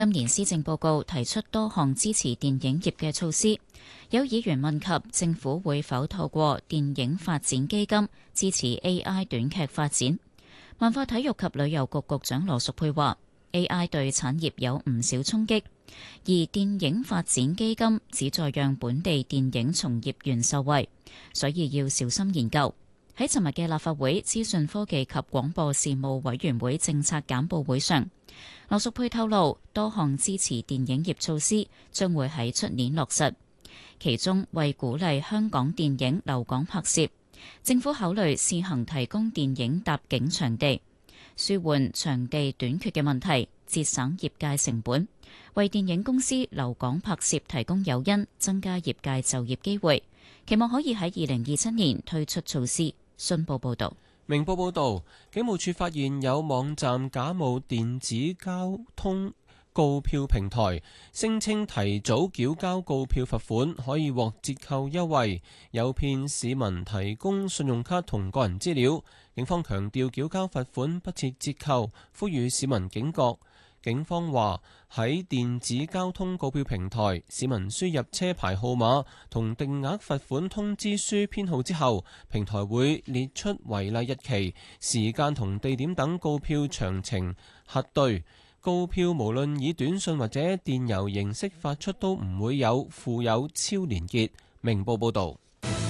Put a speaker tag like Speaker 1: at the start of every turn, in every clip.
Speaker 1: 今年施政報告提出多項支持電影業嘅措施，有議員問及政府會否透過電影發展基金支持 AI 短劇發展。文化體育及旅遊局局長羅淑佩話 AI 對產業有唔少衝擊，而電影發展基金旨在讓本地電影從業員受惠，所以要小心研究。喺尋日嘅立法會資訊科技及廣播事務委員會政策簡報會上，羅淑佩透露多項支持電影業措施將會喺出年落實，其中為鼓勵香港電影留港拍攝，政府考慮試行提供電影搭景場地，舒緩場地短缺嘅問題，節省業界成本，為電影公司留港拍攝提供誘因，增加業界就業機會，期望可以喺2027年推出措施。信報報導。
Speaker 2: 明報報導，警務處發現有網站假冒電子交通告票平台，聲稱提早繳交告票罰款可以獲折扣優惠，誘騙市民提供信用卡同個人資料。警方強調繳交罰款不設折扣，呼籲市民警覺。警方話喺電子交通告票平台，市民輸入車牌號碼同定額罰款通知書編號之後，平台會列出違例日期、時間同地點等告票詳情核對。告票無論以短信或者電郵形式發出，都唔會有附有超連結。明報報導。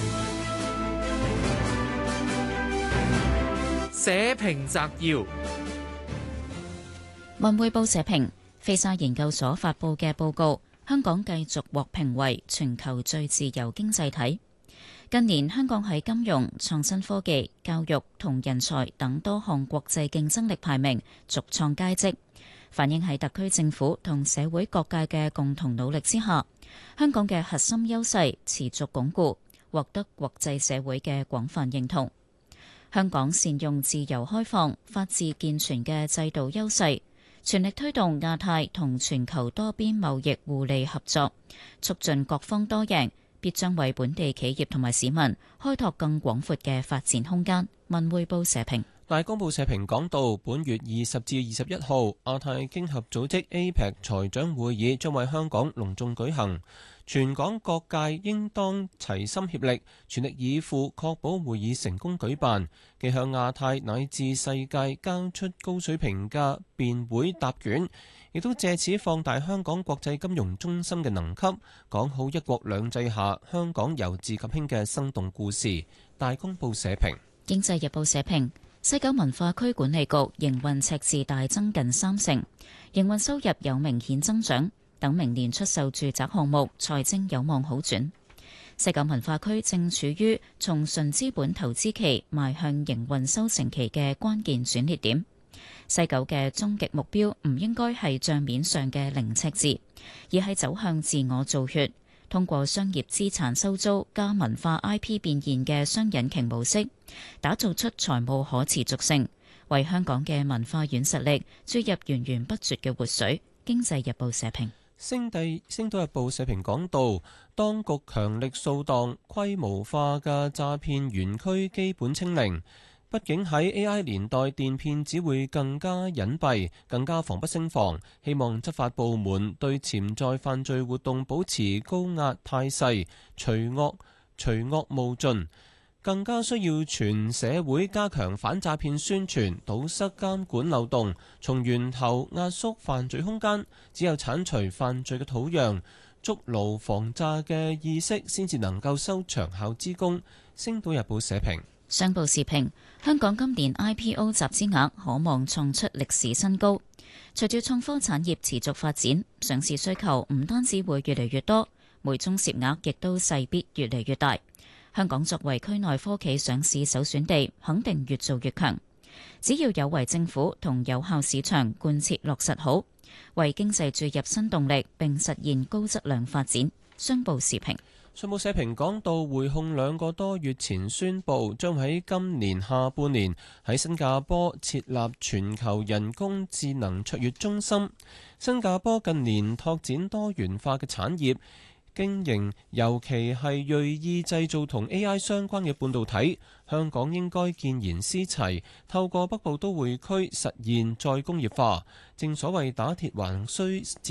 Speaker 3: 社評摘要。
Speaker 1: 文匯報社評，菲沙研究所發佈嘅報告，香港繼續獲評為全球最自由經濟體。近年香港喺金融、創新科技、教育同人才等多項國際競爭力排名續創佳績，反映喺特區政府同社會各界嘅共同努力之下，香港嘅核心優勢持續鞏固，獲得國際社會嘅廣泛認同。香港善用自由開放、法治健全嘅制度優勢，全力推動亞太同全球多邊貿易互利合作，促進各方多贏，必將為本地企業同埋市民開拓更廣闊嘅發展空間。文匯報社評。
Speaker 2: 大公報社評講到，本月20至21號，亞太經合組織 APEC 財長會議將為香港隆重舉行，全港各界應當齊心協力，全力以赴，確保會議成功舉辦，既向亞太乃至世界交出高水平嘅辯會答卷，亦都借此放大香港國際金融中心嘅能級，講好一國兩制下香港由治及興嘅生動故事。大公報社評。
Speaker 1: 經濟日報社評。西九文化區管理局營運赤字大增近30%，營運收入有明顯增長，等明年出售住宅項目財政有望好轉。西九文化區正處於從純資本投資期邁向營運收成期嘅關鍵轉捩點。西九嘅終極目標唔應該係帳面上嘅零赤字，而係走向自我造血，通過商業資產收租加文化 IP 變現嘅雙引擎模式，打造出財務可持續性，為香港嘅文化軟實力注入源源不絕嘅活水。經濟日報社評。
Speaker 2: 星島日報社評講道，當局強力掃蕩規模化嘅詐騙園區，基本清零。畢竟喺 AI 年代，電騙只會更加隱蔽，更加防不勝防。希望執法部門對潛在犯罪活動保持高壓態勢，除惡務盡。更加需要全社會加強反詐騙宣傳，堵塞監管漏洞，從源頭壓縮犯罪空間。只有剷除犯罪嘅土壤，築牢防詐嘅意識，先至能夠收長效之功。星島日報社評。
Speaker 1: 商報時評，香港今年 IPO 集資額可望創出歷史新高。隨住創科產業持續發展，上市需求唔單止會越嚟越多，每宗涉額亦都勢必越嚟越大。香港作為區內科企上市首選地，肯定越做越強。只要有為政府同有效市場貫徹落實好，為經濟注入新動力，並實現高質量發展。商報時評。
Speaker 2: 信報社評講到，匯控2個多月前宣布將喺今年下半年喺新加坡設立全球人工智能卓越中心。新加坡近年拓展多元化嘅產業， 經營，尤其係銳意製造同 AI 相關嘅半導體，香港應該見賢思齊，透過北部都會區實現再工業化。正所謂打鐵還需